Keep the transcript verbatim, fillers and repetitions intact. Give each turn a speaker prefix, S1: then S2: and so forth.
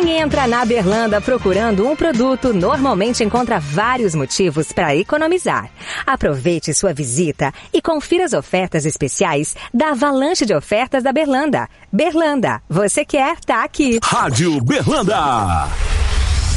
S1: Quem entra na Berlanda procurando um produto normalmente encontra vários motivos para economizar. Aproveite sua visita e confira as ofertas especiais da avalanche de ofertas da Berlanda. Berlanda, você quer, tá aqui.
S2: Rádio Berlanda.